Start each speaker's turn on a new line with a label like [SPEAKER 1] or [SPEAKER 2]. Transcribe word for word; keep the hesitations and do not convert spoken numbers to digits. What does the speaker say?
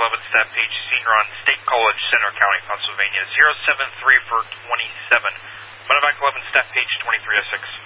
[SPEAKER 1] eleven, staff page, senior on State College, Center County, Pennsylvania, zero seven three for twenty-seven. Medevac eleven, staff page twenty-three oh six.